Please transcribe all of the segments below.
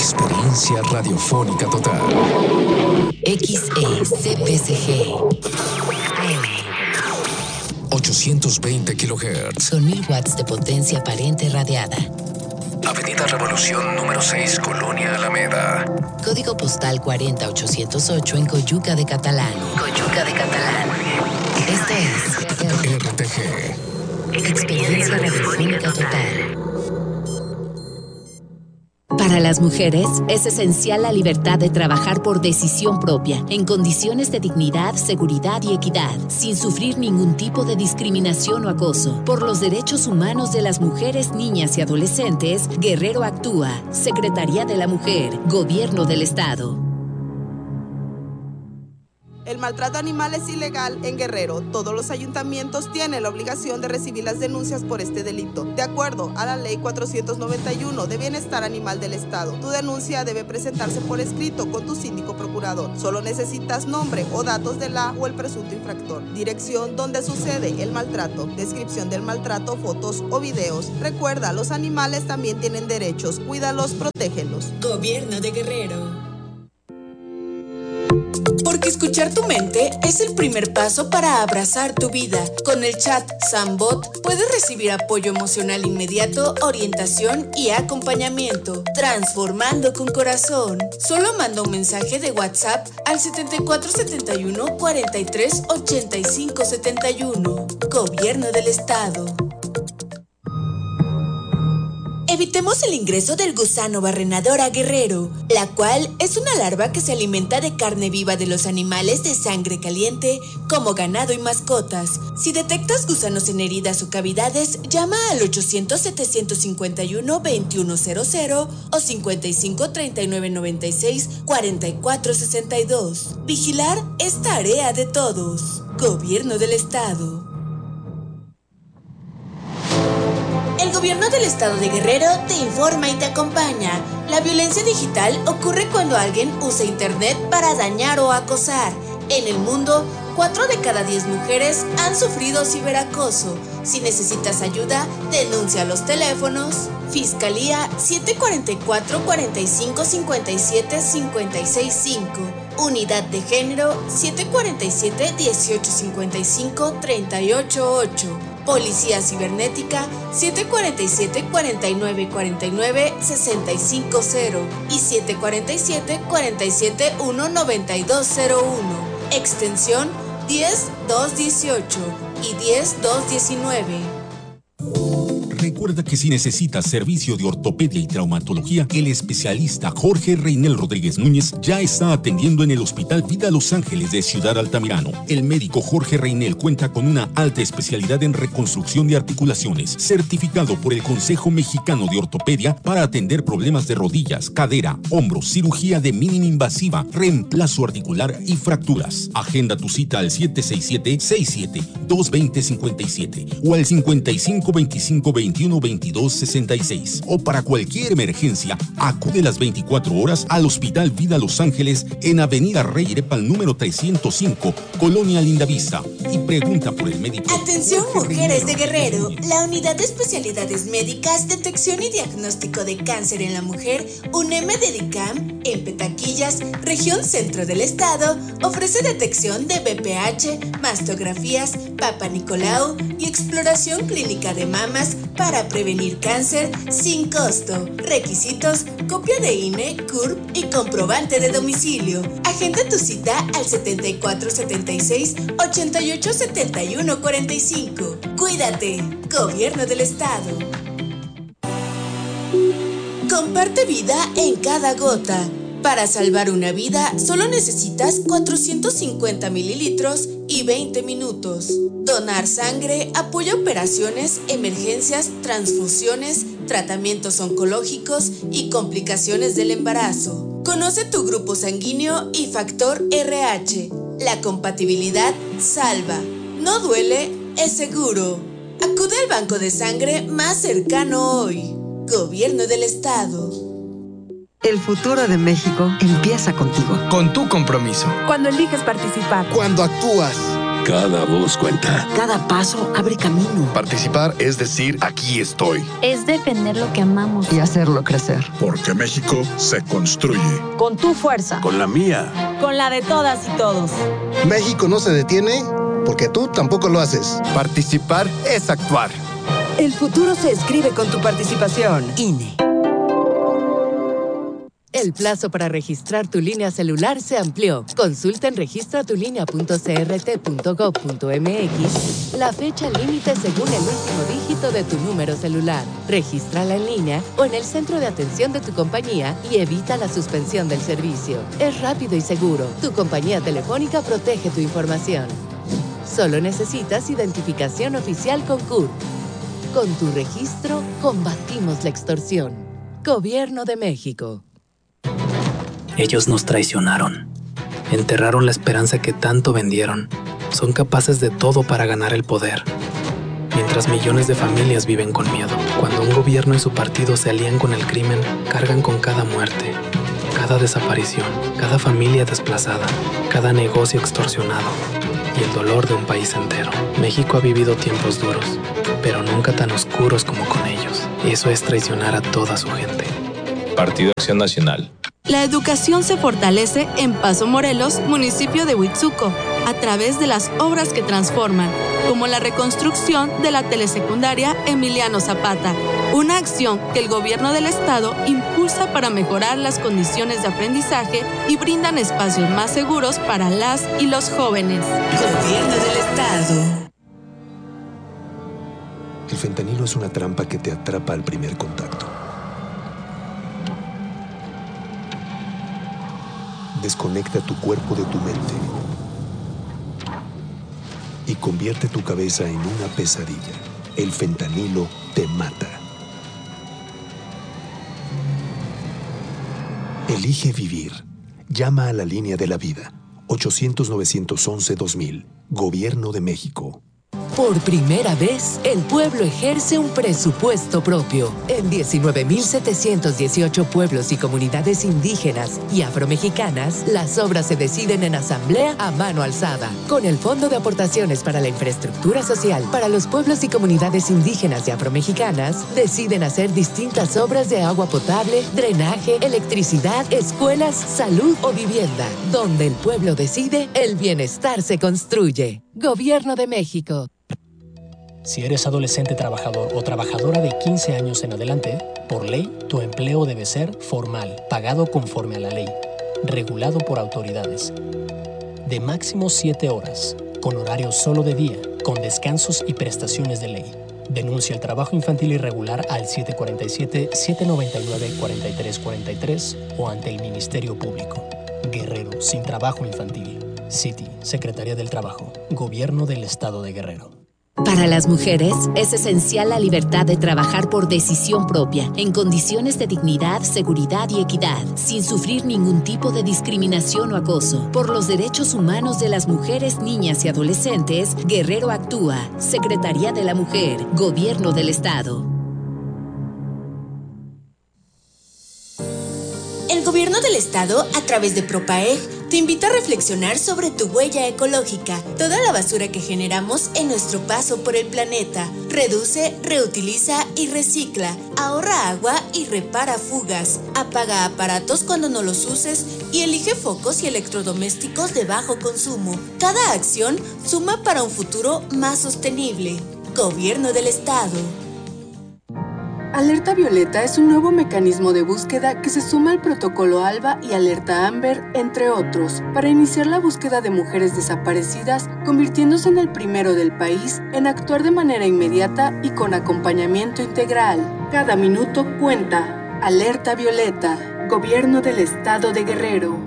Experiencia radiofónica total. XECPSG AM 820 kHz. con 1000 watts de potencia aparente radiada. Avenida Revolución número 6, Colonia Alameda. Código postal 40808 en Coyuca de Catalán. Esto es RTG. Experiencia radiofónica total. Para las mujeres es esencial la libertad de trabajar por decisión propia, en condiciones de dignidad, seguridad y equidad, sin sufrir ningún tipo de discriminación o acoso. Por los derechos humanos de las mujeres, niñas y adolescentes, Guerrero actúa. Secretaría de la Mujer, Gobierno del Estado. El maltrato animal es ilegal en Guerrero. Todos los ayuntamientos tienen la obligación de recibir las denuncias por este delito. De acuerdo a la Ley 491 de Bienestar Animal del Estado, tu denuncia debe presentarse por escrito con tu síndico procurador. Solo necesitas nombre o datos de la o el presunto infractor, dirección donde sucede el maltrato, descripción del maltrato, fotos o videos. Recuerda, los animales también tienen derechos. Cuídalos, protégelos. Gobierno de Guerrero. Porque escuchar tu mente es el primer paso para abrazar tu vida. Con el chat Sambot puedes recibir apoyo emocional inmediato, orientación y acompañamiento. Transformando con corazón. Solo manda un mensaje de WhatsApp al 7471 43 85 71. Gobierno del Estado. Evitemos el ingreso del gusano barrenador a Guerrero, la cual es una larva que se alimenta de carne viva de los animales de sangre caliente, como ganado y mascotas. Si detectas gusanos en heridas o cavidades, llama al 800-751-2100 o 55-3996-4462. Vigilar es tarea de todos. Gobierno del Estado. El Gobierno del Estado de Guerrero te informa y te acompaña. La violencia digital ocurre cuando alguien usa Internet para dañar o acosar. En el mundo, 4 de cada 10 mujeres han sufrido ciberacoso. Si necesitas ayuda, denuncia a los teléfonos Fiscalía 744-4557-565, Unidad de Género 747-1855-388, Policía Cibernética 747-4949-650 y 747-471-9201, extensión 10218 y 10219. Recuerda que si necesitas servicio de ortopedia y traumatología, el especialista Jorge Reinel Rodríguez Núñez ya está atendiendo en el Hospital Vida Los Ángeles de Ciudad Altamirano. El médico Jorge Reinel cuenta con una alta especialidad en reconstrucción de articulaciones, certificado por el Consejo Mexicano de Ortopedia para atender problemas de rodillas, cadera, hombros, cirugía de mínima invasiva, reemplazo articular y fracturas. Agenda tu cita al 767-67-220-57 o al 55-25-21-22-66 o para cualquier emergencia, acude las 24 horas al Hospital Vida Los Ángeles en Avenida Rey Irepal número 305, Colonia Lindavista, y pregunta por el médico. Atención mujeres de Guerrero, la Unidad de Especialidades Médicas, Detección y Diagnóstico de Cáncer en la Mujer, UNEM de DICAM, en Petaquillas, región centro del estado, ofrece detección de BPH, mastografías, Papa Nicolau y exploración clínica de mamas para prevenir cáncer sin costo. Requisitos: copia de INE, CURP y comprobante de domicilio. Agenda tu cita al 7476-887145. Cuídate, Gobierno del Estado. Comparte vida en cada gota. Para salvar una vida, solo necesitas 450 mililitros y 20 minutos. Donar sangre apoya operaciones, emergencias, transfusiones, tratamientos oncológicos y complicaciones del embarazo. Conoce tu grupo sanguíneo y factor RH. La compatibilidad salva. No duele, es seguro. Acude al banco de sangre más cercano hoy. Gobierno del Estado. El futuro de México empieza contigo. Con tu compromiso. Cuando eliges participar. Cuando actúas. Cada voz cuenta. Cada paso abre camino. Participar es decir, aquí estoy. Es defender lo que amamos. Y hacerlo crecer. Porque México se construye. Con tu fuerza. Con la mía. Con la de todas y todos. México no se detiene porque tú tampoco lo haces. Participar es actuar. El futuro se escribe con tu participación. INE. El plazo para registrar tu línea celular se amplió. Consulta en registratulinea.crt.gov.mx la fecha límite según el último dígito de tu número celular. Regístrala en línea o en el centro de atención de tu compañía y evita la suspensión del servicio. Es rápido y seguro. Tu compañía telefónica protege tu información. Solo necesitas identificación oficial con CURP. Con tu registro, combatimos la extorsión. Gobierno de México. Ellos nos traicionaron. Enterraron la esperanza que tanto vendieron. Son capaces de todo para ganar el poder. Mientras millones de familias viven con miedo. Cuando un gobierno y su partido se alían con el crimen, cargan con cada muerte, cada desaparición, cada familia desplazada, cada negocio extorsionado y el dolor de un país entero. México ha vivido tiempos duros, pero nunca tan oscuros como con ellos. Eso es traicionar a toda su gente. Partido Acción Nacional. La educación se fortalece en Paso Morelos, municipio de Huitzuco, a través de las obras que transforman, como la reconstrucción de la telesecundaria Emiliano Zapata, una acción que el gobierno del estado impulsa para mejorar las condiciones de aprendizaje y brindan espacios más seguros para las y los jóvenes. Gobierno del estado. El fentanilo es una trampa que te atrapa al primer contacto. Desconecta tu cuerpo de tu mente y convierte tu cabeza en una pesadilla. El fentanilo te mata. Elige vivir. Llama a la línea de la vida. 800-911-2000. Gobierno de México. Por primera vez, el pueblo ejerce un presupuesto propio. En 19.718 pueblos y comunidades indígenas y afromexicanas, las obras se deciden en asamblea a mano alzada. Con el Fondo de Aportaciones para la Infraestructura Social para los pueblos y comunidades indígenas y afromexicanas, deciden hacer distintas obras de agua potable, drenaje, electricidad, escuelas, salud o vivienda. Donde el pueblo decide, el bienestar se construye. Gobierno de México. Si eres adolescente trabajador o trabajadora de 15 años en adelante, por ley, tu empleo debe ser formal, pagado conforme a la ley, regulado por autoridades. De máximo 7 horas, con horario solo de día, con descansos y prestaciones de ley. Denuncia el trabajo infantil irregular al 747-799-4343 o ante el Ministerio Público. Guerrero sin trabajo infantil. City, Secretaría del Trabajo, Gobierno del Estado de Guerrero. Para las mujeres es esencial la libertad de trabajar por decisión propia, en condiciones de dignidad, seguridad y equidad, sin sufrir ningún tipo de discriminación o acoso. Por los derechos humanos de las mujeres, niñas y adolescentes, Guerrero actúa. Secretaría de la Mujer, Gobierno del Estado. El Gobierno del Estado, a través de Propaeg, te invita a reflexionar sobre tu huella ecológica, toda la basura que generamos en nuestro paso por el planeta. Reduce, reutiliza y recicla. Ahorra agua y repara fugas. Apaga aparatos cuando no los uses y elige focos y electrodomésticos de bajo consumo. Cada acción suma para un futuro más sostenible. Gobierno del Estado. Alerta Violeta es un nuevo mecanismo de búsqueda que se suma al protocolo ALBA y Alerta Amber, entre otros, para iniciar la búsqueda de mujeres desaparecidas, convirtiéndose en el primero del país en actuar de manera inmediata y con acompañamiento integral. Cada minuto cuenta. Alerta Violeta, Gobierno del Estado de Guerrero.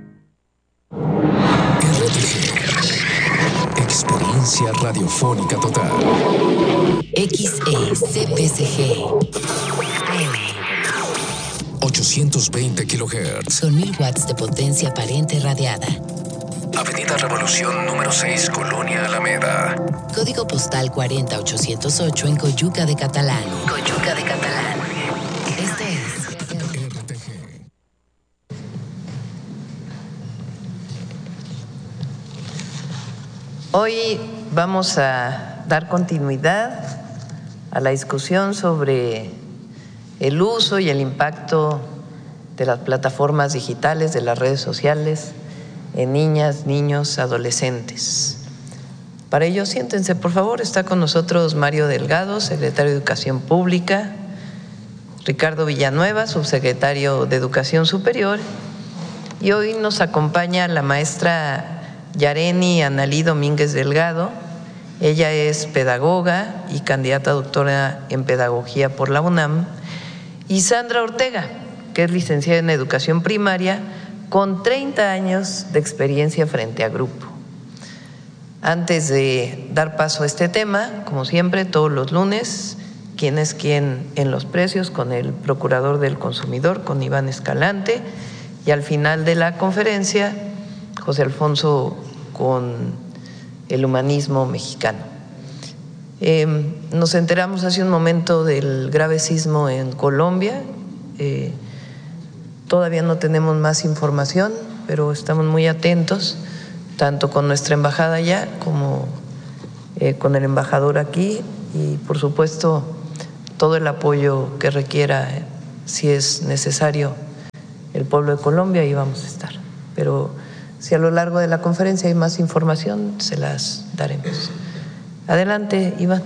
Experiencia radiofónica total. XECPCG 820 kHz. Con 1000 watts de potencia aparente radiada. Avenida Revolución número 6, Colonia Alameda. Código postal 40808 en Coyuca de Catalán. Coyuca de Catalán. Este es RTG. Hoy vamos a dar continuidad a la discusión sobre el uso y el impacto de las plataformas digitales, de las redes sociales en niñas, niños, adolescentes. Para ello, siéntense, por favor. Está con nosotros Mario Delgado, secretario de Educación Pública, Ricardo Villanueva, subsecretario de Educación Superior, y hoy nos acompaña la maestra Yareni Analí Domínguez Delgado. Ella es pedagoga y candidata a doctora en Pedagogía por la UNAM, y Sandra Ortega, que es licenciada en Educación Primaria con 30 años de experiencia frente a grupo. Antes de dar paso a este tema, como siempre, todos los lunes, quién es quién en los precios con el Procurador del Consumidor, con Iván Escalante, y al final de la conferencia, José Alfonso con el humanismo mexicano. Nos enteramos hace un momento del grave sismo en Colombia. Todavía no tenemos más información, pero estamos muy atentos, tanto con nuestra embajada allá como con el embajador aquí, y por supuesto todo el apoyo que requiera, si es necesario, el pueblo de Colombia, ahí vamos a estar. Pero si a lo largo de la conferencia hay más información, se las daremos. Adelante, Iván.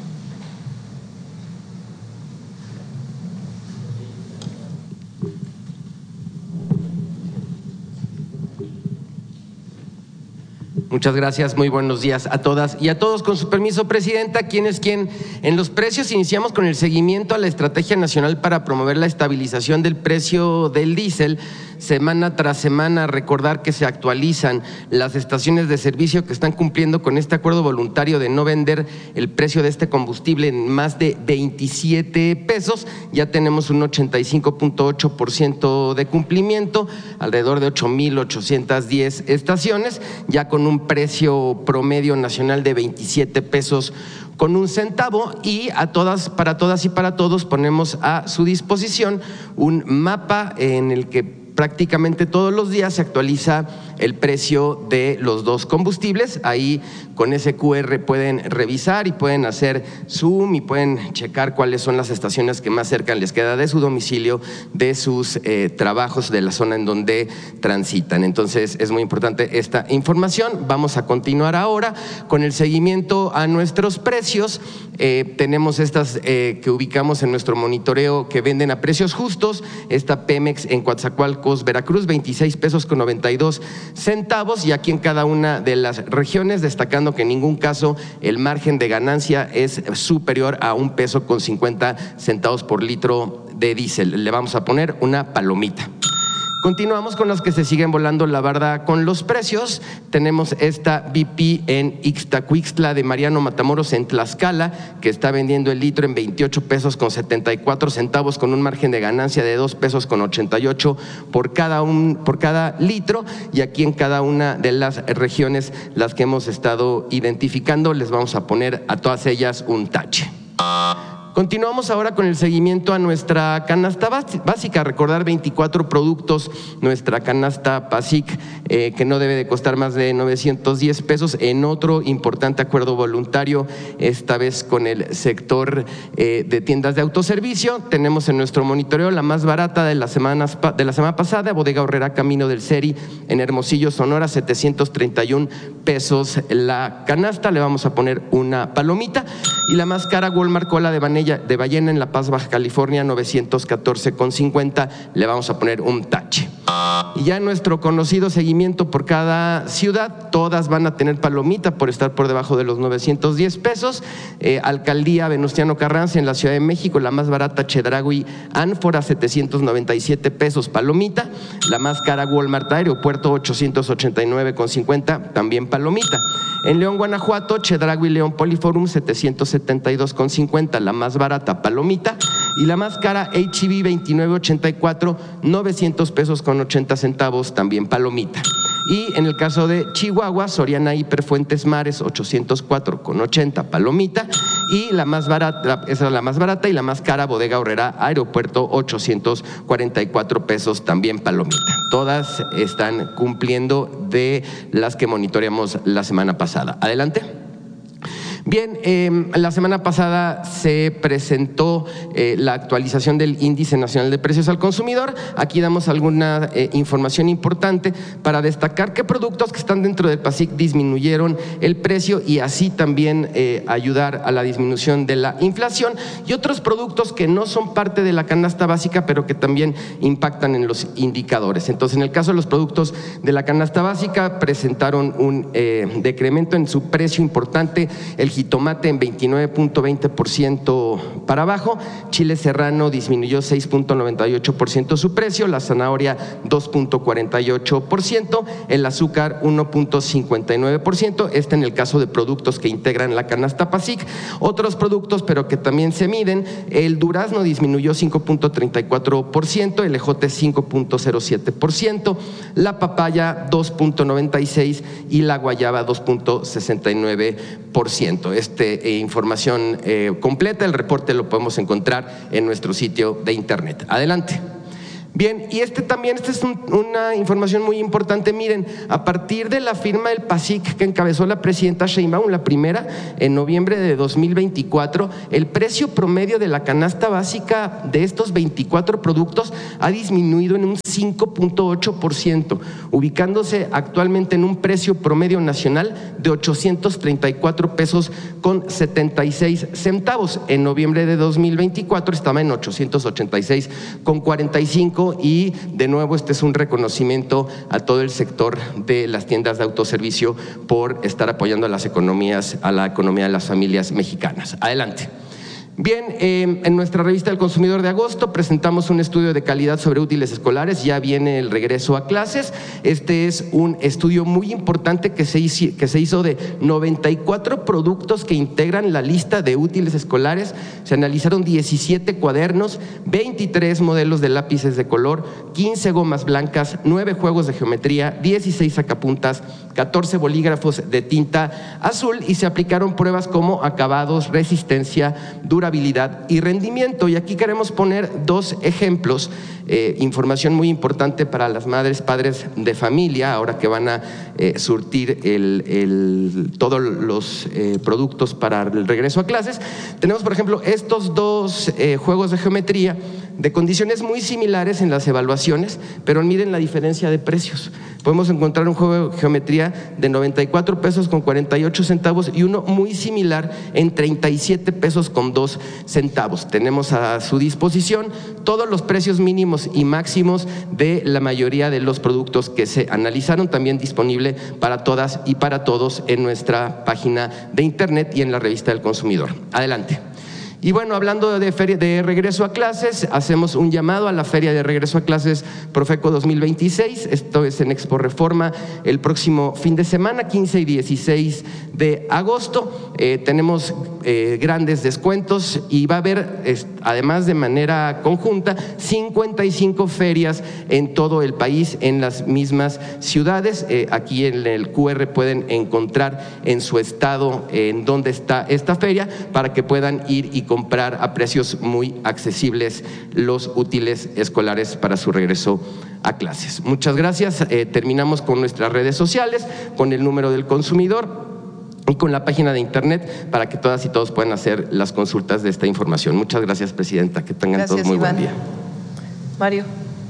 Muchas gracias, muy buenos días a todas y a todos. Con su permiso, Presidenta, ¿quién es quién? En los precios iniciamos con el seguimiento a la Estrategia Nacional para promover la estabilización del precio del diésel. Semana tras semana, recordar que se actualizan las estaciones de servicio que están cumpliendo con este acuerdo voluntario de no vender el precio de este combustible en más de 27 pesos. Ya tenemos un 85.8% de cumplimiento, alrededor de 8,810 estaciones, ya con un precio promedio nacional de 27 pesos con un centavo, y a todas, para todas y para todos ponemos a su disposición un mapa en el que prácticamente todos los días se actualiza el precio de los dos combustibles. Ahí con ese QR pueden revisar y pueden hacer zoom y pueden checar cuáles son las estaciones que más cerca les queda de su domicilio, de sus trabajos, de la zona en donde transitan. Entonces es muy importante esta información. Vamos a continuar ahora con el seguimiento a nuestros precios. Tenemos estas que ubicamos en nuestro monitoreo que venden a precios justos. Esta Pemex en Coatzacoalcos, Veracruz, 26 pesos con 92 centavos, y aquí en cada una de las regiones, destacando que en ningún caso el margen de ganancia es superior a 1 peso con 50 centavos por litro de diésel. Le vamos a poner una palomita. Continuamos con los que se siguen volando la barda con los precios. Tenemos esta BP en Ixtacuixtla de Mariano Matamoros en Tlaxcala, que está vendiendo el litro en 28 pesos con 74 centavos con un margen de ganancia de 2 pesos con 88 por cada litro. Y aquí en cada una de las regiones, las que hemos estado identificando, les vamos a poner a todas ellas un tache. Continuamos ahora con el seguimiento a nuestra canasta básica. Recordar 24 productos, nuestra canasta BASIC, que no debe de costar más de 910 pesos en otro importante acuerdo voluntario, esta vez con el sector de tiendas de autoservicio. Tenemos en nuestro monitoreo la más barata de la semana pasada, Bodega Aurrerá Camino del Seri en Hermosillo, Sonora, 731 pesos la canasta. Le vamos a poner una palomita. Y la más cara, Walmart Cola de Ballena en La Paz, Baja California, 914,50. Le vamos a poner un tache. Y ya nuestro conocido seguimiento por cada ciudad, todas van a tener palomita por estar por debajo de los 910 pesos. Alcaldía Venustiano Carranza en la Ciudad de México, la más barata Chedraui Ánfora, 797 pesos, palomita. La más cara Walmart Aeropuerto, 889,50, también palomita. En León, Guanajuato, Chedraui León Poliforum, 772,50, la más barata, palomita. Y la más cara H-E-B 2984, 900 pesos con 80 centavos, también palomita. Y en el caso de Chihuahua, Soriana Hiper Fuentes Mares 804,80 Palomita, y la más barata, esa es la más barata, y la más cara Bodega Aurrera Aeropuerto 844 pesos también Palomita. Todas están cumpliendo de las que monitoreamos la semana pasada. Adelante. Bien, la semana pasada se presentó la actualización del Índice Nacional de Precios al Consumidor. Aquí damos alguna información importante para destacar qué productos que están dentro del PASIC disminuyeron el precio y así también ayudar a la disminución de la inflación, y otros productos que no son parte de la canasta básica pero que también impactan en los indicadores. Entonces, en el caso de los productos de la canasta básica, presentaron un decremento en su precio importante. El jitomate en 29.20% para abajo, chile serrano disminuyó 6.98% su precio, la zanahoria 2.48%, el azúcar 1.59%, en el caso de productos que integran la canasta PASIC. Otros productos, pero que también se miden, el durazno disminuyó 5.34%, el ejote 5.07%, la papaya 2.96% y la guayaba 2.69%. Información completa, el reporte lo podemos encontrar en nuestro sitio de internet. Adelante. Bien, y esta es una información muy importante. Miren, a partir de la firma del PASIC que encabezó la presidenta Sheinbaum, la primera, en noviembre de 2024, el precio promedio de la canasta básica de estos 24 productos ha disminuido en un 5.8%, ubicándose actualmente en un precio promedio nacional de 834 pesos con 76 centavos. En noviembre de 2024 estaba en 886 con 45, y de nuevo este es un reconocimiento a todo el sector de las tiendas de autoservicio por estar apoyando a la economía de las familias mexicanas. Adelante. Bien, en nuestra revista El Consumidor de agosto presentamos un estudio de calidad sobre útiles escolares. Ya viene el regreso a clases. Este es un estudio muy importante que se hizo de 94 productos que integran la lista de útiles escolares. Se analizaron 17 cuadernos, 23 modelos de lápices de color, 15 gomas blancas, 9 juegos de geometría, 16 sacapuntas, 14 bolígrafos de tinta azul, y se aplicaron pruebas como acabados, resistencia, durabilidad y rendimiento. Y aquí queremos poner dos ejemplos, información muy importante para las madres, padres de familia, ahora que van a surtir todos los productos para el regreso a clases. Tenemos, por ejemplo, estos dos juegos de geometría de condiciones muy similares en las evaluaciones, pero miren la diferencia de precios. Podemos encontrar un juego de geometría de 94 pesos con 48 centavos y uno muy similar en 37 pesos con 2 centavos. Tenemos a su disposición todos los precios mínimos y máximos de la mayoría de los productos que se analizaron, también disponible para todas y para todos en nuestra página de internet y en la revista del consumidor. Adelante. Y bueno, hablando de feria de regreso a clases, hacemos un llamado a la Feria de Regreso a Clases Profeco 2026. Esto es en Expo Reforma el próximo fin de semana, 15 y 16 de agosto. Tenemos grandes descuentos y va a haber, además de manera conjunta, 55 ferias en todo el país, en las mismas ciudades. Aquí en el QR pueden encontrar en su estado en dónde está esta feria para que puedan ir y comprar a precios muy accesibles los útiles escolares para su regreso a clases. Muchas gracias. Terminamos con nuestras redes sociales, con el número del consumidor y con la página de internet para que todas y todos puedan hacer las consultas de esta información. Muchas gracias, presidenta. Que tengan todos muy buen día. Mario.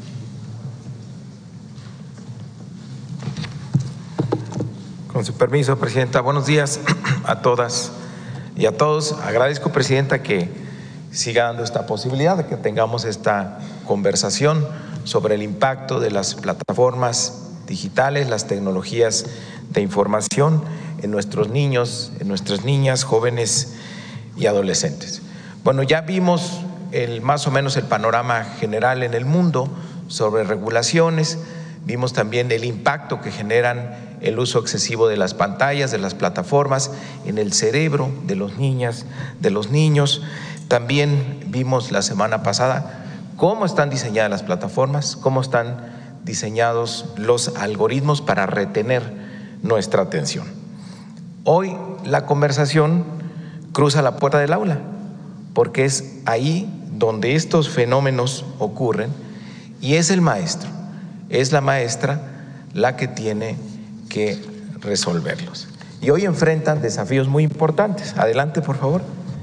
Con su permiso, presidenta. Buenos días a todas y a todos. Agradezco, presidenta, que siga dando esta posibilidad de que tengamos esta conversación sobre el impacto de las plataformas digitales, las tecnologías de información en nuestros niños, en nuestras niñas, jóvenes y adolescentes. Bueno, ya vimos más o menos el panorama general en el mundo sobre regulaciones, vimos también el impacto que generan el uso excesivo de las pantallas, de las plataformas en el cerebro de las niñas, de los niños. También vimos la semana pasada cómo están diseñadas las plataformas, cómo están diseñados los algoritmos para retener nuestra atención. Hoy la conversación cruza la puerta del aula, porque es ahí donde estos fenómenos ocurren y es el maestro, es la maestra la que tiene que resolverlos. Y hoy enfrentan desafíos muy importantes. Adelante, por favor.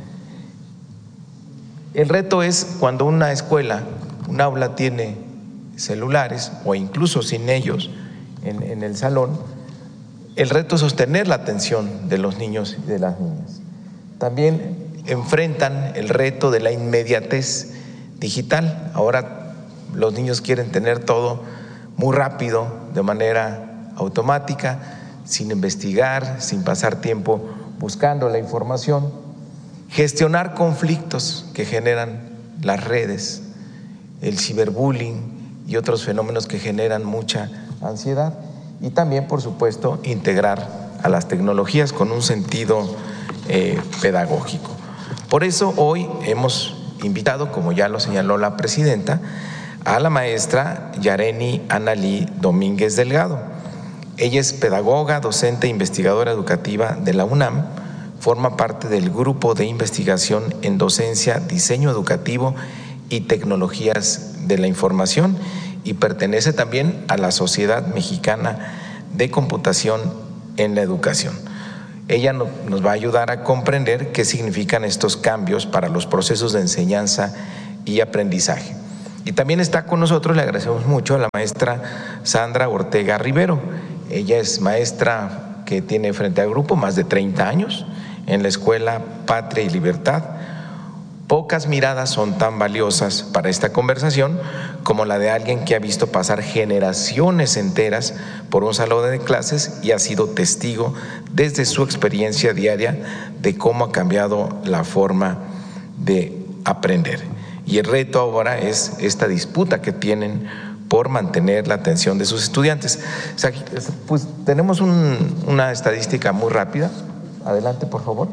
El reto es cuando una escuela, un aula tiene celulares o incluso sin ellos en el salón, el reto es sostener la atención de los niños y de las niñas. También enfrentan el reto de la inmediatez digital. Ahora los niños quieren tener todo muy rápido, de manera automática, sin investigar, sin pasar tiempo buscando la información. Gestionar conflictos que generan las redes, el ciberbullying y otros fenómenos que generan mucha ansiedad. Y también, por supuesto, integrar a las tecnologías con un sentido pedagógico. Por eso hoy hemos invitado, como ya lo señaló la presidenta, a la maestra Yareni Analí Domínguez Delgado. Ella es pedagoga, docente e investigadora educativa de la UNAM, forma parte del Grupo de Investigación en Docencia, Diseño Educativo y Tecnologías de la Información y pertenece también a la Sociedad Mexicana de Computación en la Educación. Ella nos va a ayudar a comprender qué significan estos cambios para los procesos de enseñanza y aprendizaje. Y también está con nosotros, le agradecemos mucho, a la maestra Sandra Ortega Rivero. Ella es maestra que tiene frente al grupo más de 30 años en la Escuela Patria y Libertad. Pocas miradas son tan valiosas para esta conversación como la de alguien que ha visto pasar generaciones enteras por un salón de clases y ha sido testigo desde su experiencia diaria de cómo ha cambiado la forma de aprender. Y el reto ahora es esta disputa que tienen por mantener la atención de sus estudiantes. O sea, pues tenemos una estadística muy rápida. Adelante, por favor.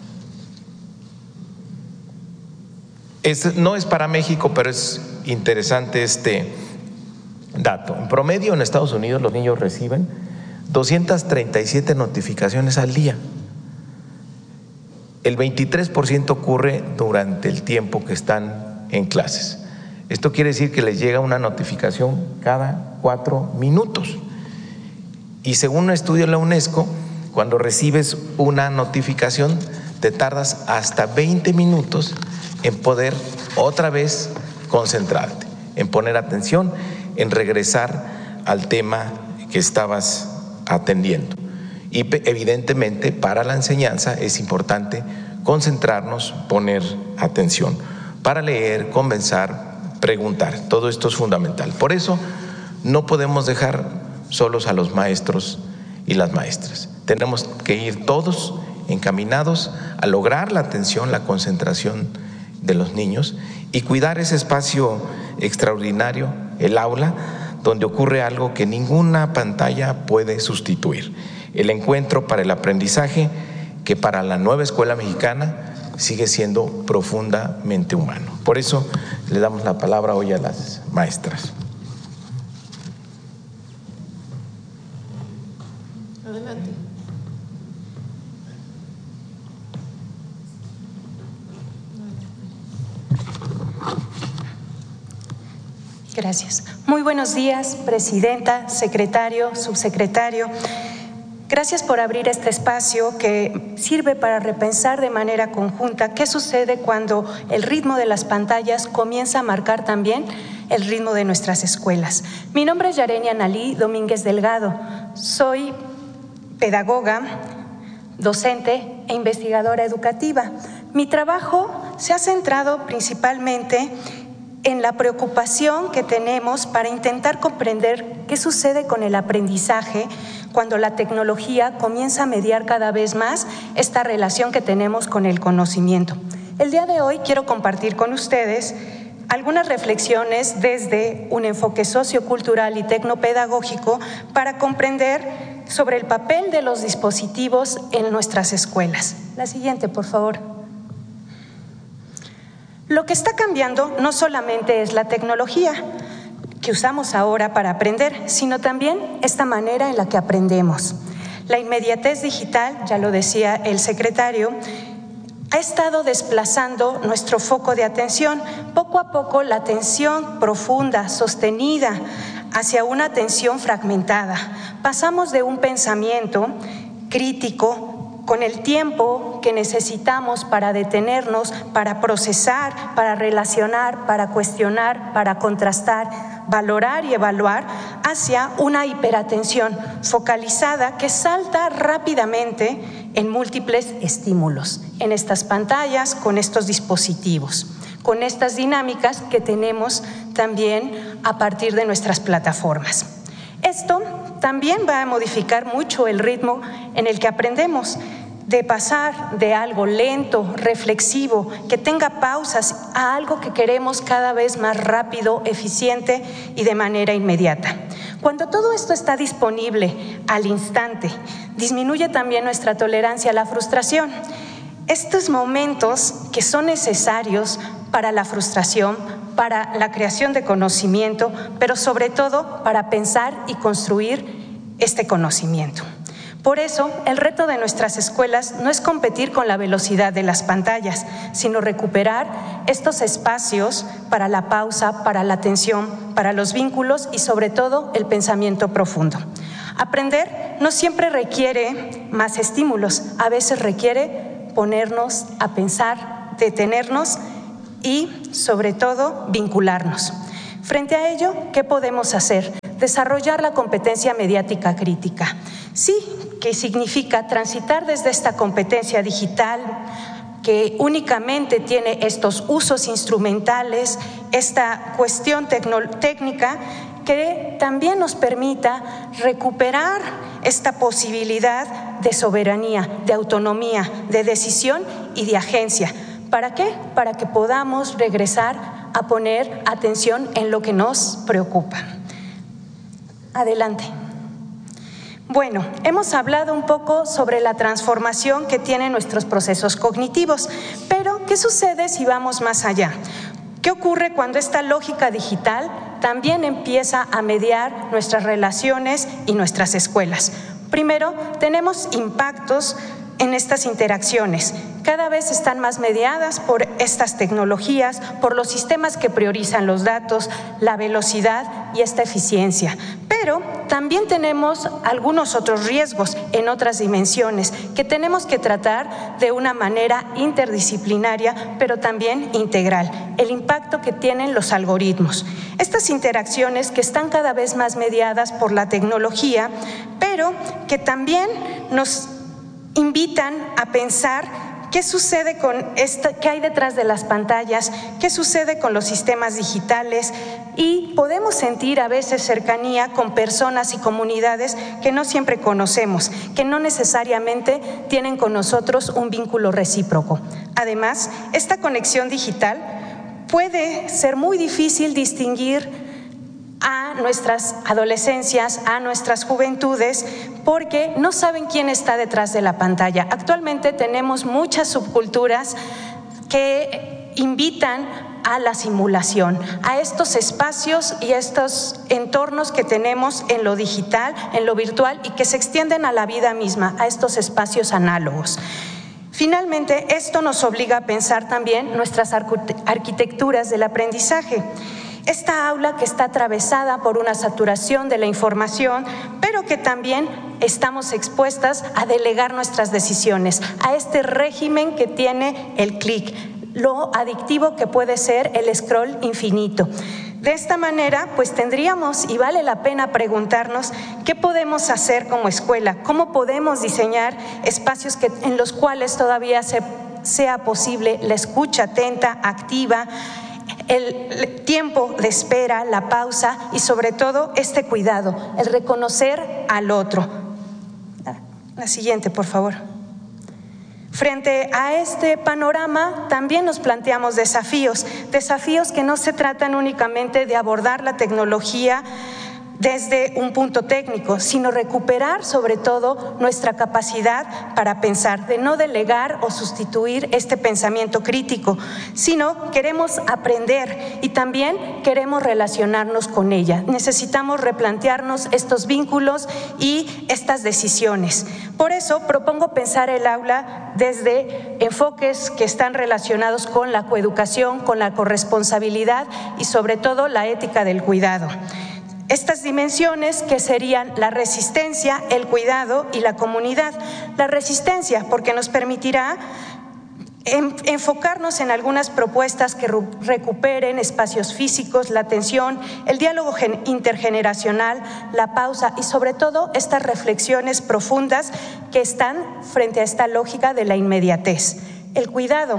No es para México, pero es interesante este dato. En promedio, en Estados Unidos, los niños reciben 237 notificaciones al día. El 23% ocurre durante el tiempo que están en clases. Esto quiere decir que les llega una notificación cada 4 minutos. Y según un estudio de la UNESCO, cuando recibes una notificación, te tardas hasta 20 minutos en poder otra vez concentrarte, en poner atención, en regresar al tema que estabas atendiendo. Y evidentemente para la enseñanza es importante concentrarnos, poner atención, para leer, conversar, preguntar. Todo esto es fundamental. Por eso no podemos dejar solos a los maestros y las maestras. Tenemos que ir todos encaminados a lograr la atención, la concentración de los niños y cuidar ese espacio extraordinario, el aula, donde ocurre algo que ninguna pantalla puede sustituir: el encuentro para el aprendizaje, que para la nueva escuela mexicana sigue siendo profundamente humano. Por eso le damos la palabra hoy a las maestras. Adelante. Gracias. Muy buenos días, presidenta, secretario, subsecretario. Gracias por abrir este espacio que sirve para repensar de manera conjunta qué sucede cuando el ritmo de las pantallas comienza a marcar también el ritmo de nuestras escuelas. Mi nombre es Yareni Analí Domínguez Delgado. Soy pedagoga, docente e investigadora educativa. Mi trabajo se ha centrado principalmente en la preocupación que tenemos para intentar comprender qué sucede con el aprendizaje cuando la tecnología comienza a mediar cada vez más esta relación que tenemos con el conocimiento. El día de hoy quiero compartir con ustedes algunas reflexiones desde un enfoque sociocultural y tecnopedagógico para comprender sobre el papel de los dispositivos en nuestras escuelas. La siguiente, por favor. Lo que está cambiando no solamente es la tecnología, que usamos ahora para aprender, sino también esta manera en la que aprendemos. La inmediatez digital, ya lo decía el secretario, ha estado desplazando nuestro foco de atención. Poco a poco la atención profunda, sostenida, hacia una atención fragmentada. Pasamos de un pensamiento crítico con el tiempo que necesitamos para detenernos, para procesar, para relacionar, para cuestionar, para contrastar, valorar y evaluar, hacia una hiperatención focalizada que salta rápidamente en múltiples estímulos, en estas pantallas, con estos dispositivos, con estas dinámicas que tenemos también a partir de nuestras plataformas. Esto también va a modificar mucho el ritmo en el que aprendemos, de pasar de algo lento, reflexivo, que tenga pausas, a algo que queremos cada vez más rápido, eficiente y de manera inmediata. Cuando todo esto está disponible al instante, disminuye también nuestra tolerancia a la frustración. Estos momentos que son necesarios para la frustración, para la creación de conocimiento, pero sobre todo para pensar y construir este conocimiento. Por eso, el reto de nuestras escuelas no es competir con la velocidad de las pantallas, sino recuperar estos espacios para la pausa, para la atención, para los vínculos y sobre todo el pensamiento profundo. Aprender no siempre requiere más estímulos, a veces requiere ponernos a pensar, detenernos y sobre todo vincularnos. Frente a ello, ¿qué podemos hacer? Desarrollar la competencia mediática crítica. Sí, que significa transitar desde esta competencia digital que únicamente tiene estos usos instrumentales, esta cuestión técnica que también nos permita recuperar esta posibilidad de soberanía, de autonomía, de decisión y de agencia. ¿Para qué? Para que podamos regresar a poner atención en lo que nos preocupa. Adelante. Bueno, hemos hablado un poco sobre la transformación que tienen nuestros procesos cognitivos, pero ¿qué sucede si vamos más allá? ¿Qué ocurre cuando esta lógica digital también empieza a mediar nuestras relaciones y nuestras escuelas? Primero, tenemos impactos en estas interacciones. Cada vez están más mediadas por estas tecnologías, por los sistemas que priorizan los datos, la velocidad y esta eficiencia. Pero también tenemos algunos otros riesgos en otras dimensiones que tenemos que tratar de una manera interdisciplinaria, pero también integral. El impacto que tienen los algoritmos. Estas interacciones que están cada vez más mediadas por la tecnología, pero que también nos invitan a pensar qué sucede con esto, qué hay detrás de las pantallas, qué sucede con los sistemas digitales, y podemos sentir a veces cercanía con personas y comunidades que no siempre conocemos, que no necesariamente tienen con nosotros un vínculo recíproco. Además, esta conexión digital puede ser muy difícil distinguir a nuestras adolescencias, a nuestras juventudes, porque no saben quién está detrás de la pantalla. Actualmente tenemos muchas subculturas que invitan a la simulación, a estos espacios y estos entornos que tenemos en lo digital, en lo virtual y que se extienden a la vida misma, a estos espacios análogos. Finalmente, esto nos obliga a pensar también nuestras arquitecturas del aprendizaje. Esta aula que está atravesada por una saturación de la información, pero que también estamos expuestas a delegar nuestras decisiones, a este régimen que tiene el clic, lo adictivo que puede ser el scroll infinito. De esta manera, pues tendríamos, y vale la pena preguntarnos, ¿qué podemos hacer como escuela? ¿Cómo podemos diseñar espacios en los cuales todavía sea posible la escucha atenta, activa, el tiempo de espera, la pausa y sobre todo este cuidado, el reconocer al otro? La siguiente, por favor. Frente a este panorama también nos planteamos desafíos que no se tratan únicamente de abordar la tecnología desde un punto técnico, sino recuperar sobre todo nuestra capacidad para pensar, de no delegar o sustituir este pensamiento crítico, sino queremos aprender y también queremos relacionarnos con ella. Necesitamos replantearnos estos vínculos y estas decisiones. Por eso propongo pensar el aula desde enfoques que están relacionados con la coeducación, con la corresponsabilidad y sobre todo la ética del cuidado. Estas dimensiones que serían la resistencia, el cuidado y la comunidad. La resistencia porque nos permitirá enfocarnos en algunas propuestas que recuperen espacios físicos, la atención, el diálogo intergeneracional, la pausa y sobre todo estas reflexiones profundas que están frente a esta lógica de la inmediatez. El cuidado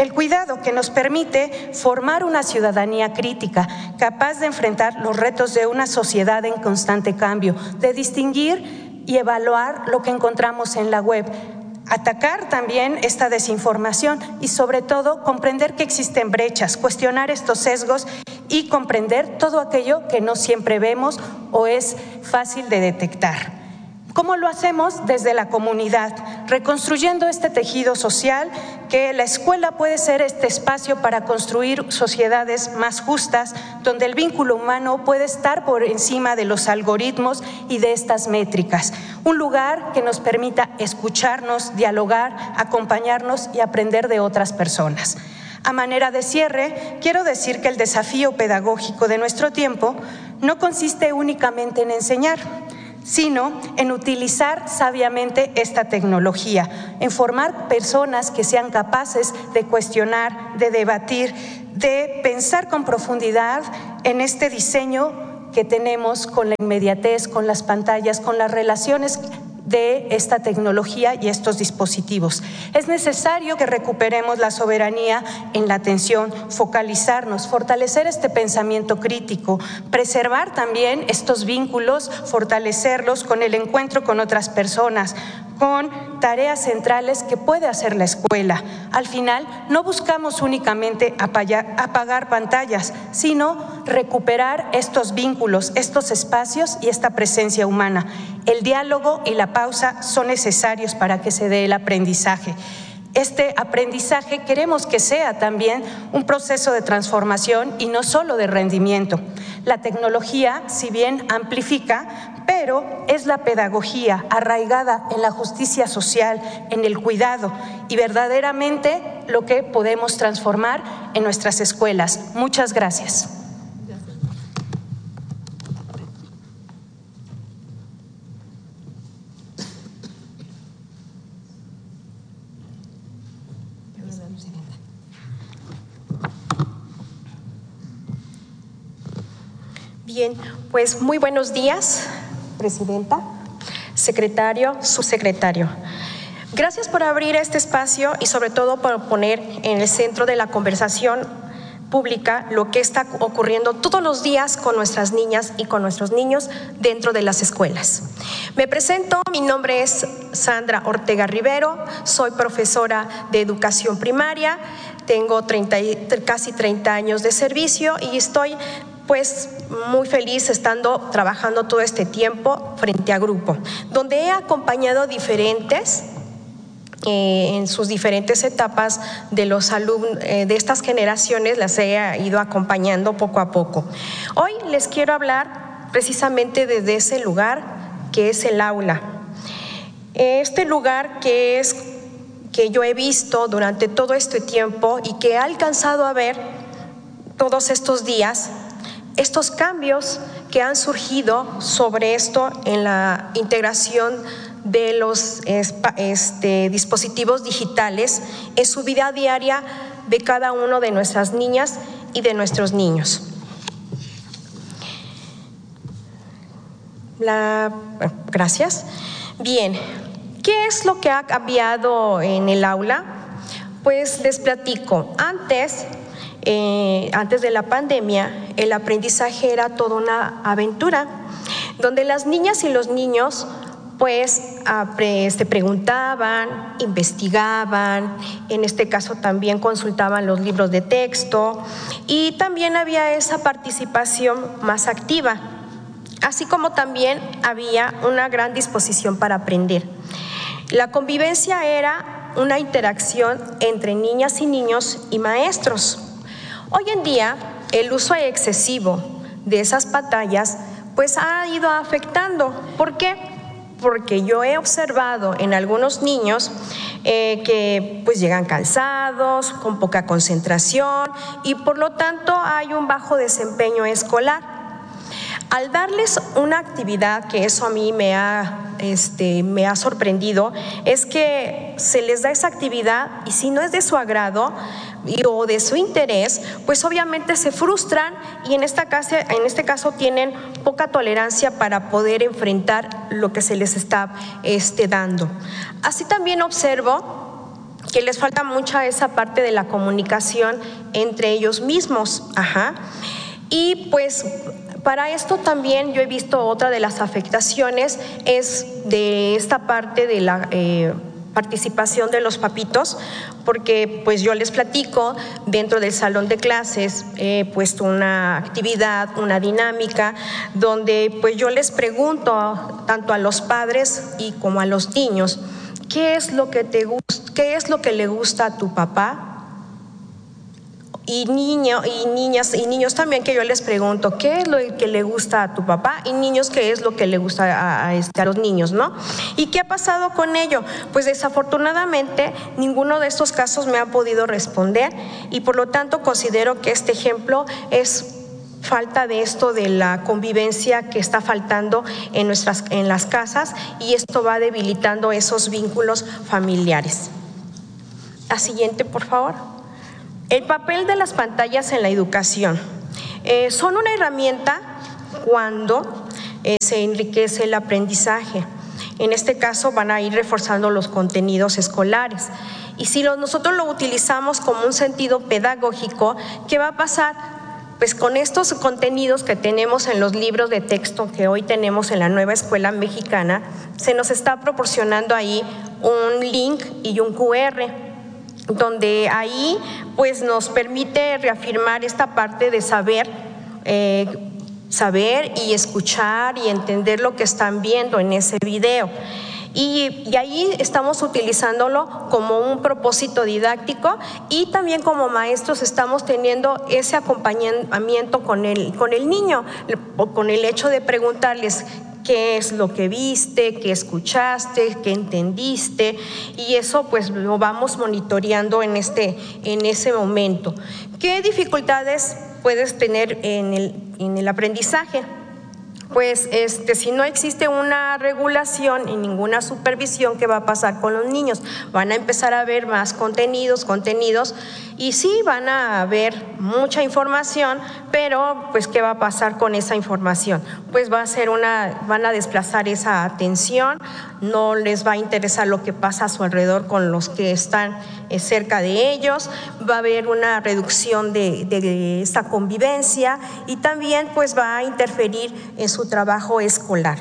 que nos permite formar una ciudadanía crítica, capaz de enfrentar los retos de una sociedad en constante cambio, de distinguir y evaluar lo que encontramos en la web, atacar también esta desinformación y sobre todo comprender que existen brechas, cuestionar estos sesgos y comprender todo aquello que no siempre vemos o es fácil de detectar. ¿Cómo lo hacemos? Desde la comunidad, reconstruyendo este tejido social, que la escuela puede ser este espacio para construir sociedades más justas, donde el vínculo humano puede estar por encima de los algoritmos y de estas métricas. Un lugar que nos permita escucharnos, dialogar, acompañarnos y aprender de otras personas. A manera de cierre, quiero decir que el desafío pedagógico de nuestro tiempo no consiste únicamente en enseñar, sino en utilizar sabiamente esta tecnología, en formar personas que sean capaces de cuestionar, de debatir, de pensar con profundidad en este diseño que tenemos con la inmediatez, con las pantallas, con las relaciones de esta tecnología y estos dispositivos. Es necesario que recuperemos la soberanía en la atención, focalizarnos, fortalecer este pensamiento crítico, preservar también estos vínculos, fortalecerlos con el encuentro con otras personas, con tareas centrales que puede hacer la escuela. Al final, no buscamos únicamente apagar pantallas, sino recuperar estos vínculos, estos espacios y esta presencia humana. El diálogo y la pausa son necesarios para que se dé el aprendizaje. Este aprendizaje queremos que sea también un proceso de transformación y no solo de rendimiento. La tecnología, si bien amplifica, pero es la pedagogía arraigada en la justicia social, en el cuidado y verdaderamente lo que podemos transformar en nuestras escuelas. Muchas gracias. Bien, pues muy buenos días, presidenta, secretario, subsecretario. Gracias por abrir este espacio y sobre todo por poner en el centro de la conversación pública lo que está ocurriendo todos los días con nuestras niñas y con nuestros niños dentro de las escuelas. Me presento, mi nombre es Sandra Ortega Rivero, soy profesora de educación primaria, tengo casi 30 años de servicio y estoy pues muy feliz trabajando todo este tiempo frente a grupo, donde he acompañado en sus diferentes etapas de los alumnos de estas generaciones, las he ido acompañando poco a poco. Hoy les quiero hablar precisamente desde ese lugar que es el aula. Este lugar que yo he visto durante todo este tiempo y que he alcanzado a ver todos estos días, estos cambios que han surgido sobre esto en la integración de los dispositivos digitales en su vida diaria de cada uno de nuestras niñas y de nuestros niños. Gracias. Bien, ¿qué es lo que ha cambiado en el aula? Pues les platico. Antes de la pandemia, el aprendizaje era toda una aventura, donde las niñas y los niños pues preguntaban, investigaban, en este caso también consultaban los libros de texto y también había esa participación más activa. así como también había una gran disposición para aprender. La convivencia era una interacción entre niñas y niños y maestros. Hoy en día, el uso excesivo de esas pantallas pues ha ido afectando. ¿Por qué? Porque yo he observado en algunos niños que pues llegan cansados, con poca concentración y por lo tanto hay un bajo desempeño escolar. Al darles una actividad, que eso a mí me ha sorprendido, es que se les da esa actividad y si no es de su agrado o de su interés, pues obviamente se frustran y en este caso tienen poca tolerancia para poder enfrentar lo que se les está dando. Así también observo que les falta mucha esa parte de la comunicación entre ellos mismos. Y pues para esto también yo he visto otra de las afectaciones es de esta parte de la participación de los papitos, porque pues yo les platico, dentro del salón de clases he puesto una actividad, una dinámica, donde pues yo les pregunto tanto a los padres y como a los niños, ¿qué es lo que te gusta? ¿Qué es lo que le gusta a tu papá? Y niñas y niños también, que yo les pregunto ¿qué es lo que le gusta a tu papá? Y niños, ¿qué es lo que le gusta a los niños, ¿no? ¿Y qué ha pasado con ello? Pues desafortunadamente ninguno de estos casos me ha podido responder y por lo tanto considero que este ejemplo es falta de esto de la convivencia que está faltando en las casas y esto va debilitando esos vínculos familiares. La siguiente, por favor. El papel de las pantallas en la educación. Son una herramienta cuando se enriquece el aprendizaje. En este caso van a ir reforzando los contenidos escolares. Y si nosotros lo utilizamos como un sentido pedagógico, ¿qué va a pasar? Pues con estos contenidos que tenemos en los libros de texto que hoy tenemos en la nueva escuela mexicana, se nos está proporcionando ahí un link y un QR, donde ahí pues nos permite reafirmar esta parte de saber y escuchar y entender lo que están viendo en ese video. Y ahí estamos utilizándolo como un propósito didáctico y también como maestros estamos teniendo ese acompañamiento con el niño, con el hecho de preguntarles qué es lo que viste, qué escuchaste, qué entendiste, y eso pues lo vamos monitoreando en ese momento. ¿Qué dificultades puedes tener en el aprendizaje? Pues si no existe una regulación y ninguna supervisión, ¿qué va a pasar con los niños? Van a empezar a ver más contenidos y sí van a ver mucha información, pero pues ¿qué va a pasar con esa información? Pues van a desplazar esa atención, no les va a interesar lo que pasa a su alrededor con los que están cerca de ellos, va a haber una reducción de esta convivencia y también pues va a interferir en su trabajo escolar.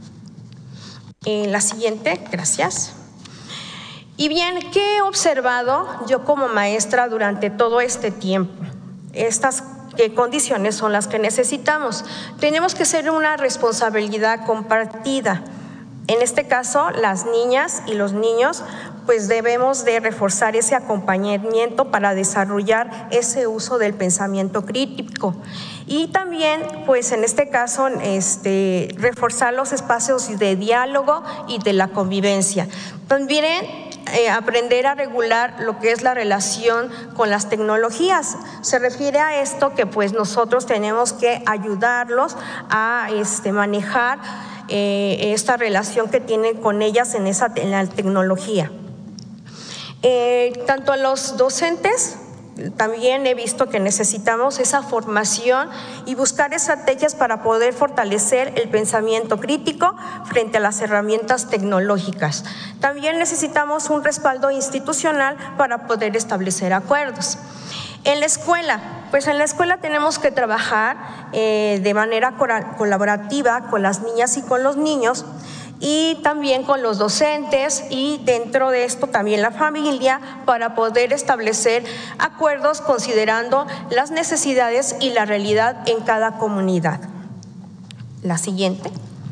La siguiente, gracias. Y bien, ¿qué he observado yo como maestra durante todo este tiempo? Estas condiciones son las que necesitamos. Tenemos que ser una responsabilidad compartida. En este caso, las niñas y los niños, pues debemos de reforzar ese acompañamiento para desarrollar ese uso del pensamiento crítico. Y también, pues en este caso, reforzar los espacios de diálogo y de la convivencia. También aprender a regular lo que es la relación con las tecnologías. Se refiere a esto que pues nosotros tenemos que ayudarlos a manejar esta relación que tienen con ellas en la tecnología. Tanto a los docentes, también he visto que necesitamos esa formación y buscar estrategias para poder fortalecer el pensamiento crítico frente a las herramientas tecnológicas. También necesitamos un respaldo institucional para poder establecer acuerdos. En la escuela, pues en la escuela tenemos que trabajar de manera colaborativa con las niñas y con los niños y también con los docentes y dentro de esto también la familia para poder establecer acuerdos considerando las necesidades y la realidad en cada comunidad. la siguiente.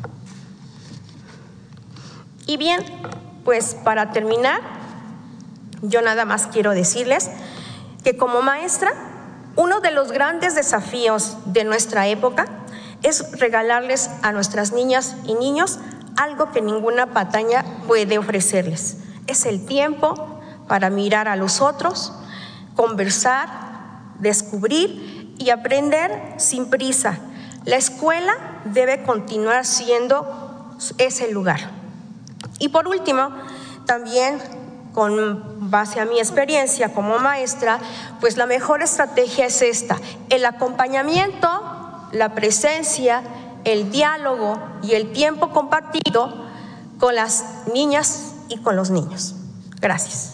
Y bien, pues para terminar, yo nada más quiero decirles que como maestra, uno de los grandes desafíos de nuestra época es regalarles a nuestras niñas y niños algo que ninguna pantalla puede ofrecerles. Es el tiempo para mirar a los otros, conversar, descubrir y aprender sin prisa. La escuela debe continuar siendo ese lugar. Y por último, también con base a mi experiencia como maestra, pues la mejor estrategia es esta: el acompañamiento, la presencia, el diálogo y el tiempo compartido con las niñas y con los niños. Gracias.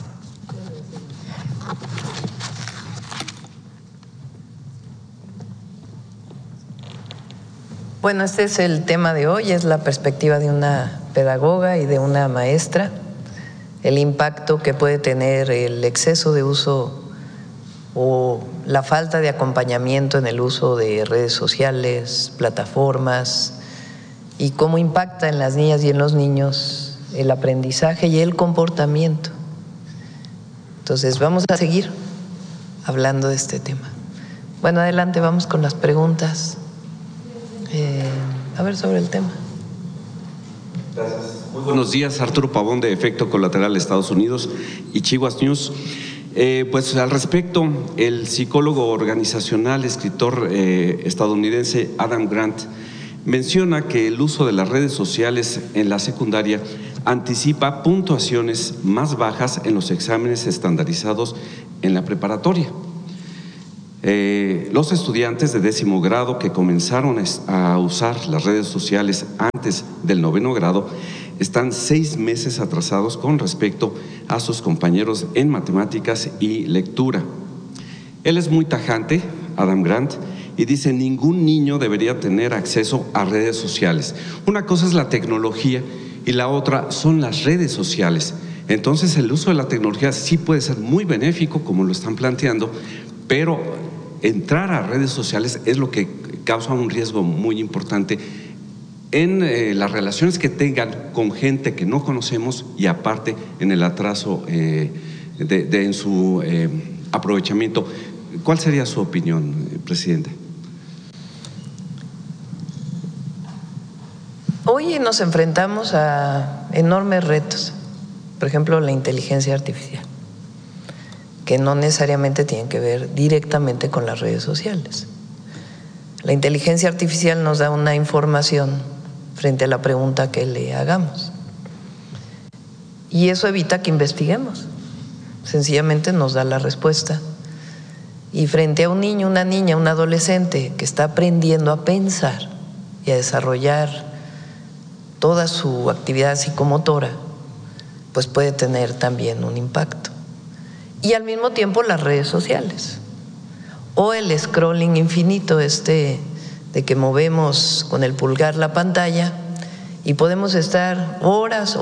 Bueno, este es el tema de hoy, es la perspectiva de una pedagoga y de una maestra, el impacto que puede tener el exceso de uso o la falta de acompañamiento en el uso de redes sociales, plataformas, y cómo impacta en las niñas y en los niños el aprendizaje y el comportamiento. Entonces vamos a seguir hablando de este tema. Bueno, adelante, vamos con las preguntas. A ver, sobre el tema. Gracias. Muy buenos días, Arturo Pavón de Efecto Colateral Estados Unidos y Chihuahua News. Pues al respecto, el psicólogo organizacional, escritor estadounidense Adam Grant menciona que el uso de las redes sociales en la secundaria anticipa puntuaciones más bajas en los exámenes estandarizados en la preparatoria. Los estudiantes de 10º grado que comenzaron a usar las redes sociales antes del 9º grado están 6 meses atrasados con respecto a sus compañeros en matemáticas y lectura. Él es muy tajante, Adam Grant, y dice: ningún niño debería tener acceso a redes sociales. Una cosa es la tecnología y la otra son las redes sociales. Entonces el uso de la tecnología sí puede ser muy benéfico, como lo están planteando, pero entrar a redes sociales es lo que causa un riesgo muy importante en las relaciones que tengan con gente que no conocemos y aparte en el atraso en su aprovechamiento. ¿Cuál sería su opinión, Presidenta? Hoy nos enfrentamos a enormes retos, por ejemplo, la inteligencia artificial, que no necesariamente tienen que ver directamente con las redes sociales. La inteligencia artificial nos da una información frente a la pregunta que le hagamos. Y eso evita que investiguemos. Sencillamente nos da la respuesta. Y frente a un niño, una niña, un adolescente que está aprendiendo a pensar y a desarrollar toda su actividad psicomotora, pues puede tener también un impacto. Y al mismo tiempo las redes sociales o el scrolling infinito de que movemos con el pulgar la pantalla y podemos estar horas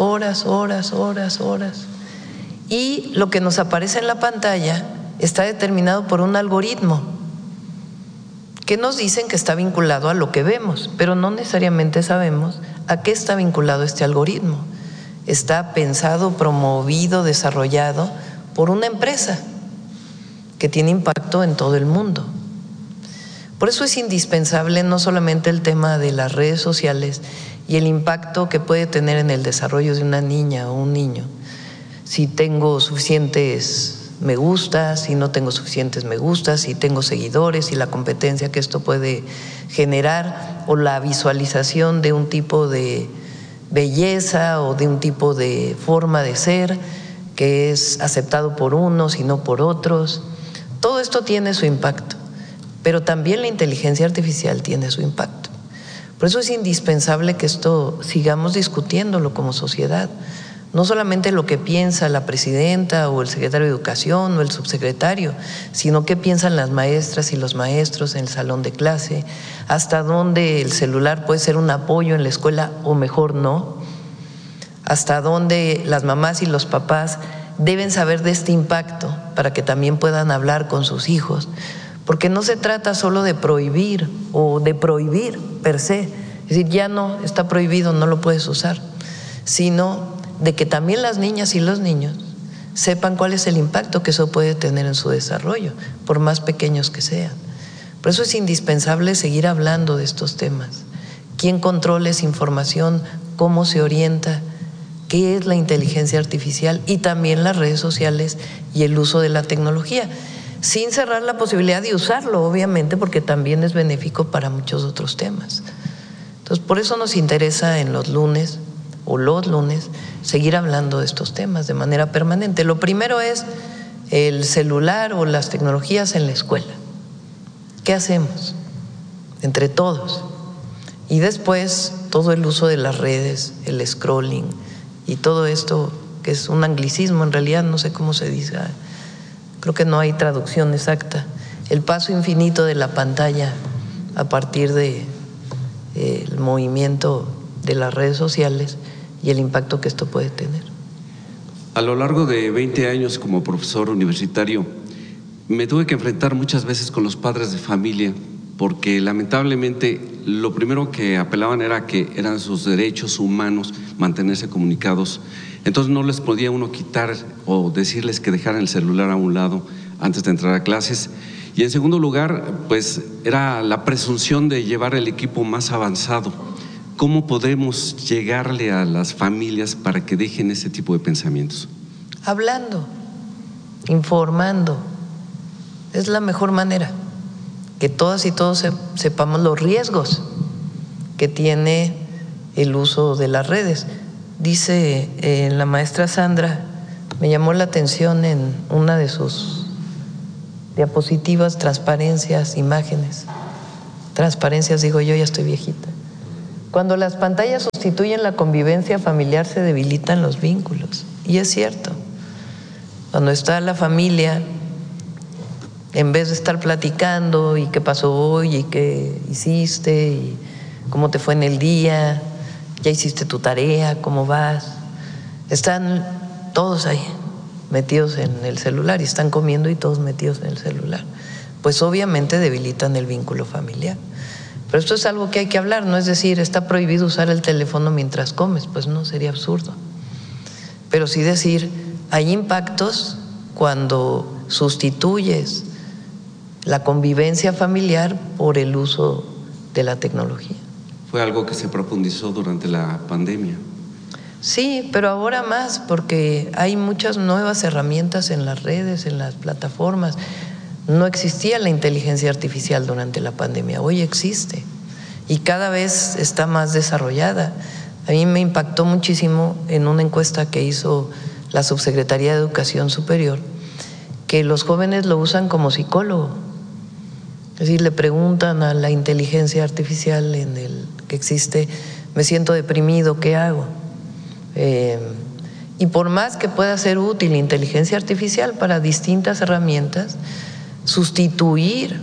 y lo que nos aparece en la pantalla está determinado por un algoritmo que nos dicen que está vinculado a lo que vemos, pero no necesariamente sabemos a qué está vinculado este algoritmo. Está pensado, promovido, desarrollado por una empresa que tiene impacto en todo el mundo. Por eso es indispensable no solamente el tema de las redes sociales y el impacto que puede tener en el desarrollo de una niña o un niño, si tengo suficientes me gustas, si no tengo suficientes me gustas, si tengo seguidores y la competencia que esto puede generar, o la visualización de un tipo de belleza o de un tipo de forma de ser que es aceptado por unos y no por otros. Todo esto tiene su impacto, pero también la inteligencia artificial tiene su impacto. Por eso es indispensable que esto sigamos discutiéndolo como sociedad. No solamente lo que piensa la presidenta o el secretario de Educación o el subsecretario, sino qué piensan las maestras y los maestros en el salón de clase, hasta dónde el celular puede ser un apoyo en la escuela o mejor no, hasta dónde las mamás y los papás deben saber de este impacto para que también puedan hablar con sus hijos, porque no se trata solo de prohibir o de prohibir per se Es decir, ya no está prohibido, no lo puedes usar, sino de que también las niñas y los niños sepan cuál es el impacto que eso puede tener en su desarrollo, por más pequeños que sean. Por eso es indispensable seguir hablando de estos temas. ¿Quién controla esa información? ¿Cómo se orienta? ¿Qué es la inteligencia artificial? Y también las redes sociales y el uso de la tecnología, sin cerrar la posibilidad de usarlo, obviamente, porque también es benéfico para muchos otros temas. Entonces, por eso nos interesa en los lunes seguir hablando de estos temas de manera permanente. Lo primero es el celular o las tecnologías en la escuela. ¿Qué hacemos? Entre todos. Y después todo el uso de las redes, el scrolling y todo esto que es un anglicismo, en realidad no sé cómo se dice, creo que no hay traducción exacta. El paso infinito de la pantalla a partir de el movimiento de las redes sociales y el impacto que esto puede tener. A lo largo de 20 años como profesor universitario, me tuve que enfrentar muchas veces con los padres de familia, porque lamentablemente lo primero que apelaban era que eran sus derechos humanos mantenerse comunicados. Entonces no les podía uno quitar o decirles que dejaran el celular a un lado antes de entrar a clases. Y en segundo lugar, pues era la presunción de llevar el equipo más avanzado. ¿Cómo podemos llegarle a las familias para que dejen ese tipo de pensamientos? Hablando, informando, es la mejor manera. Que todas y todos sepamos los riesgos que tiene el uso de las redes. Dice la maestra Sandra, me llamó la atención en una de sus diapositivas, transparencias, imágenes. Transparencias, digo yo, ya estoy viejita. Cuando las pantallas sustituyen la convivencia familiar se debilitan los vínculos. Y es cierto. Cuando está la familia, en vez de estar platicando y qué pasó hoy y qué hiciste y cómo te fue en el día, ya hiciste tu tarea, cómo vas, están todos ahí metidos en el celular y están comiendo y todos metidos en el celular. Pues obviamente debilitan el vínculo familiar. Pero esto es algo que hay que hablar, no es decir, está prohibido usar el teléfono mientras comes, pues no, sería absurdo. Pero sí decir, hay impactos cuando sustituyes la convivencia familiar por el uso de la tecnología. Fue algo que se profundizó durante la pandemia. Sí, pero ahora más, porque hay muchas nuevas herramientas en las redes, en las plataformas. No existía la inteligencia artificial durante la pandemia, hoy existe y cada vez está más desarrollada. A mí me impactó muchísimo en una encuesta que hizo la Subsecretaría de Educación Superior, que los jóvenes lo usan como psicólogo. Es decir, le preguntan a la inteligencia artificial en el que existe, me siento deprimido, ¿qué hago? Y por más que pueda ser útil la inteligencia artificial para distintas herramientas, sustituir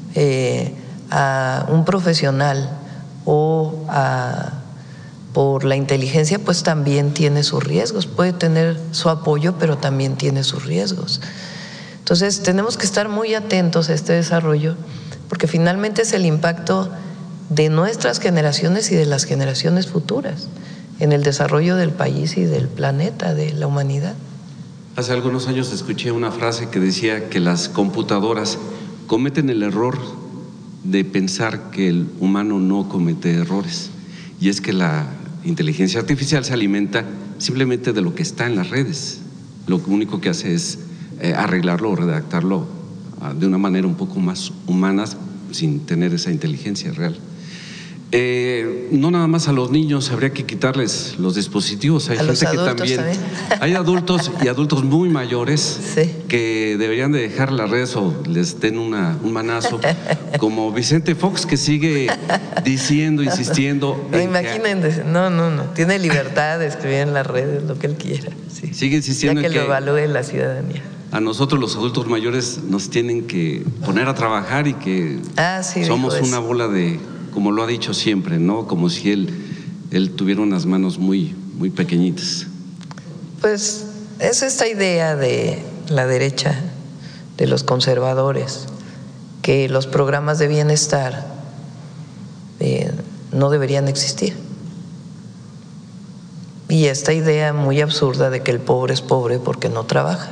a un profesional o por la inteligencia, pues también tiene sus riesgos. Puede tener su apoyo, pero también tiene sus riesgos. Entonces, tenemos que estar muy atentos a este desarrollo, porque finalmente es el impacto de nuestras generaciones y de las generaciones futuras en el desarrollo del país y del planeta, de la humanidad. Hace algunos años escuché una frase que decía que las computadoras cometen el error de pensar que el humano no comete errores. Y es que la inteligencia artificial se alimenta simplemente de lo que está en las redes. Lo único que hace es arreglarlo o redactarlo de una manera un poco más humana, sin tener esa inteligencia real. No nada más a los niños habría que quitarles los dispositivos, hay gente que también, hay adultos y adultos muy mayores que deberían de dejar las redes o les den un manazo, como Vicente Fox, que sigue diciendo, insistiendo. Imagínense, no, tiene libertad de escribir en las redes lo que él quiera. Sí. Sigue insistiendo ya que lo evalúe la ciudadanía. A nosotros los adultos mayores nos tienen que poner a trabajar y que somos una bola de, como lo ha dicho siempre, ¿no? Como si él tuviera unas manos muy, muy pequeñitas. Pues es esta idea de la derecha, de los conservadores, que los programas de bienestar no deberían existir. Y esta idea muy absurda de que el pobre es pobre porque no trabaja,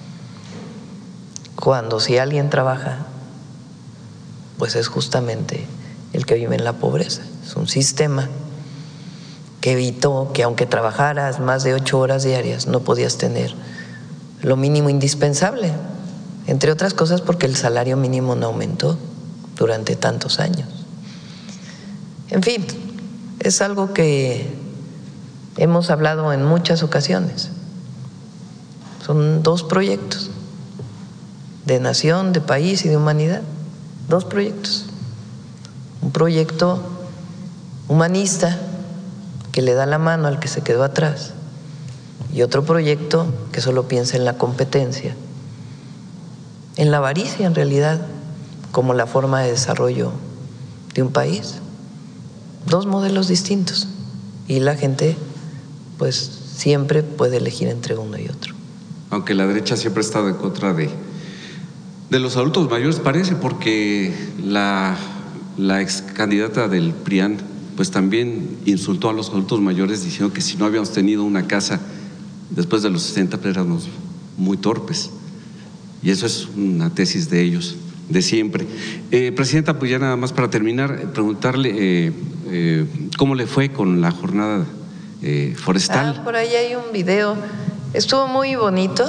cuando si alguien trabaja, pues es justamente el que vive en la pobreza. Es un sistema que evitó que aunque trabajaras más de 8 horas diarias, no podías tener lo mínimo indispensable, entre otras cosas porque el salario mínimo no aumentó durante tantos años. En fin, es algo que hemos hablado en muchas ocasiones. Son 2 proyectos de nación, de país y de humanidad. 2 proyectos. Un proyecto humanista que le da la mano al que se quedó atrás y otro proyecto que solo piensa en la competencia, en la avaricia en realidad, como la forma de desarrollo de un país. 2 modelos distintos y la gente pues siempre puede elegir entre uno y otro. Aunque la derecha siempre ha estado en contra de los adultos mayores, parece, porque la ex candidata del PRIAN pues también insultó a los adultos mayores diciendo que si no habíamos tenido una casa después de los 60 pues éramos muy torpes. Y eso es una tesis de ellos, de siempre. Presidenta, pues ya nada más para terminar, preguntarle cómo le fue con la jornada forestal. Por ahí hay un video, estuvo muy bonito.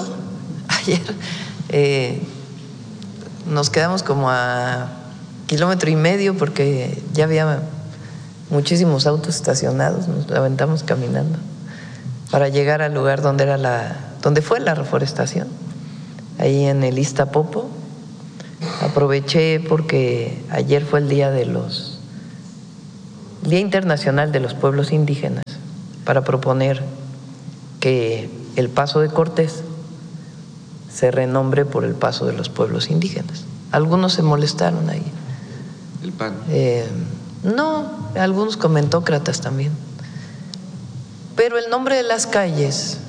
Ayer nos quedamos como a 1,5 kilómetros porque ya había muchísimos autos estacionados, nos aventamos caminando para llegar al lugar donde fue la reforestación, ahí en el Iztapopo. Aproveché porque ayer fue el Día Internacional de los Pueblos Indígenas para proponer que el Paso de Cortés se renombre por el Paso de los Pueblos Indígenas. Algunos se molestaron ahí. ¿El PAN? No, algunos comentócratas también. Pero el nombre de las calles